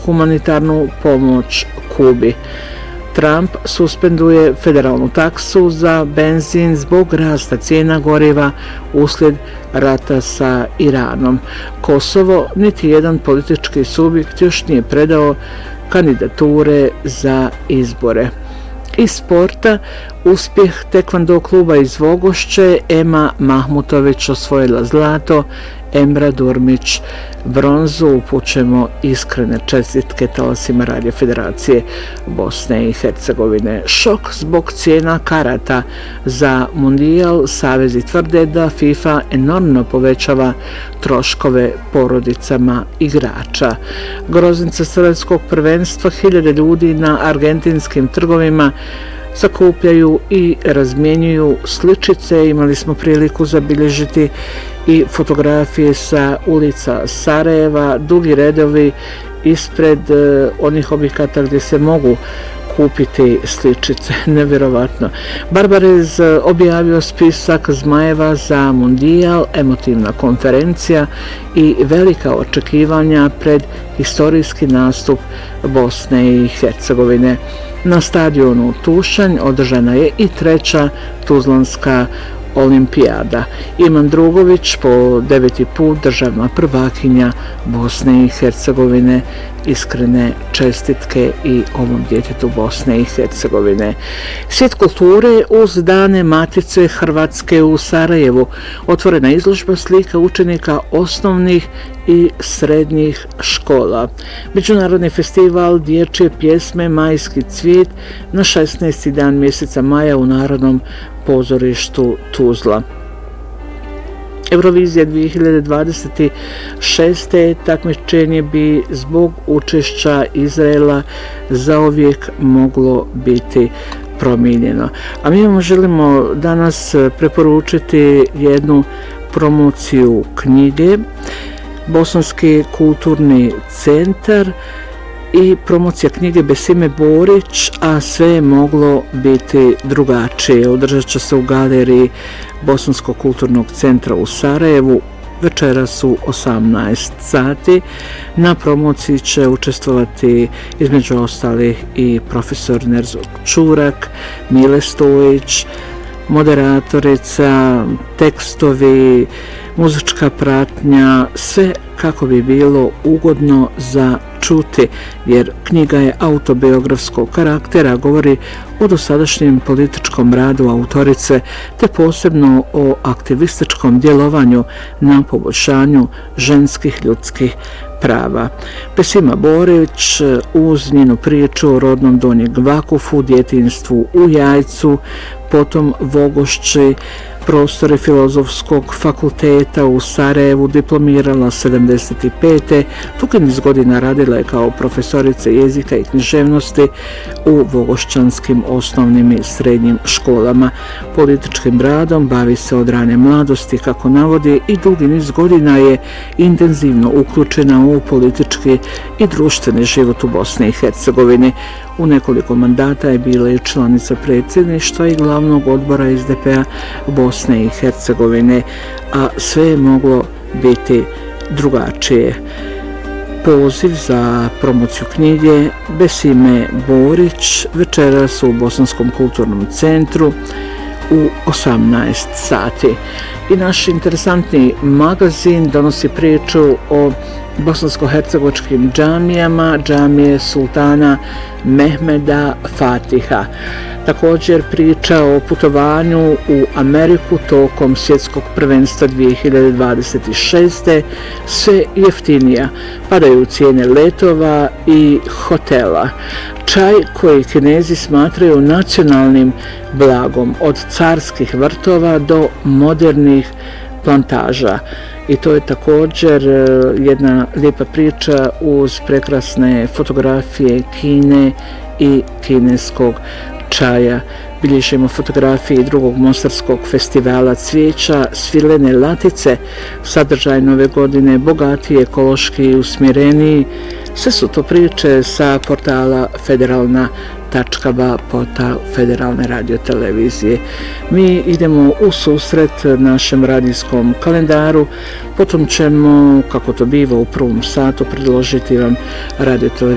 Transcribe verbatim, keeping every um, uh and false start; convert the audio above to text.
humanitarnu pomoć Kubi. Trump suspenduje federalnu taksu za benzin zbog rasta cijena goriva uslijed rata sa Iranom. Kosovo niti jedan politički subjekt još nije predao kandidature za izbore. Iz sporta, uspjeh tekvando kluba iz Vogošće, Ema Mahmutović osvojila zlato, Emra Durmić bronzu. Upućujemo iskrene čestitke talasima Radio Federacije Bosne i Hercegovine. Šok zbog cijena karata za mundijal. Savezi tvrde da FIFA enormno povećava troškove porodicama igrača. Groznica Srpskog prvenstva, hiljade ljudi na argentinskim trgovima sakupljaju i razmjenjuju sličice. Imali smo priliku zabilježiti i fotografije sa ulica Sarajeva, dugi redovi ispred uh, onih objekata gdje se mogu kupiti sličice. Nevjerovatno. Barbarez objavio spisak zmajeva za mundijal, emotivna konferencija i velika očekivanja pred historijski nastup Bosne i Hercegovine. Na stadionu Tušanj održana je i treća Tuzlanska olimpijada. Iman Drugović po deveti put državna prvakinja Bosne i Hercegovine. Iskrene čestitke i ovom djetetu Bosne i Hercegovine. Svijet kulture uz dane Matice Hrvatske u Sarajevu. Otvorena izložba slika učenika osnovnih i srednjih škola. Međunarodni festival dječje pjesme Majski cvijet na šesnaesti dan mjeseca maja u Narodnom pozorištu Tuzla. Eurovizija dvije hiljade dvadeset šeste. takmičenje bi zbog učešća Izraela zauvijek moglo biti promijenjeno. A mi vam želimo danas preporučiti jednu promociju knjige, Bosanski kulturni centar i promocija knjige Besime Borić, a sve je moglo biti drugačije. Održat će se u galeriji Bosanskog kulturnog centra u Sarajevu večeras u osamnaest sati. Na promociji će učestvovati između ostalih i profesor Nerzog Čurak, Mile Stojić, moderatorica, tekstovi, muzička pratnja, sve kako bi bilo ugodno za čuti, jer knjiga je autobiografskog karaktera, govori o dosadašnjem političkom radu autorice, te posebno o aktivističkom djelovanju na poboljšanju ženskih ljudskih prava. Besima Borić uz njenu priču o rodnom Donjeg Vakufu, djetinjstvu u Jajcu, potom Vogošći, prostore Filozofskog fakulteta u Sarajevu, diplomirala sedamdeset pete. Dugi niz godina radila je kao profesorica jezika i književnosti u vogošćanskim osnovnim i srednjim školama. Političkim radom bavi se od rane mladosti, kako navodi, i dugi niz godina je intenzivno uključena u politički i društveni život u Bosni i Hercegovini. U nekoliko mandata je bila i članica predsjedništva i glavnog odbora es de pe a Bosne i Hercegovine, a sve je moglo biti drugačije. Poziv za promociju knjige Besime Borić večeras u Bosanskom kulturnom centru u osamnaest sati. I naš interesantni magazin donosi priču o bosansko-hercegovačkim džamijama, džamije Sultana Mehmeda Fatiha. Također priča o putovanju u Ameriku tokom svjetskog prvenstva dvije hiljade dvadeset šeste. Sve jeftinija, padaju cijene letova i hotela. Čaj koji Kinezi smatraju nacionalnim blagom, od carskih vrtova do modernih plantaža. I to je također jedna lijepa priča uz prekrasne fotografije Kine i kineskog čaja. Bilježimo fotografije drugog mostarskog festivala cvijeća Svilene latice, sadržaj nove godine bogatiji, ekološki i usmjereniji. Sve su to priče sa portala federalna tačka ba, portal Federalne radiotelevizije. Mi idemo u susret našem radijskom kalendaru, potom ćemo, kako to biva u prvom satu, predložiti vam radioteleviziju